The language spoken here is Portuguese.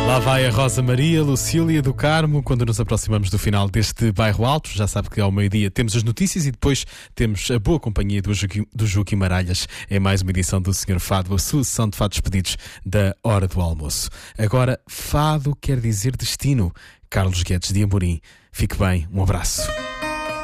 Lá vai a Rosa Maria, Lucília do Carmo. Quando nos aproximamos do final deste Bairro Alto, já sabe que ao meio-dia temos as notícias e depois temos a boa companhia do Joaquim Maralhas. É mais uma edição do Senhor Fado, a sucessão de fados pedidos da hora do almoço. Agora, fado quer dizer destino. Carlos Guedes de Amorim. Fique bem, um abraço.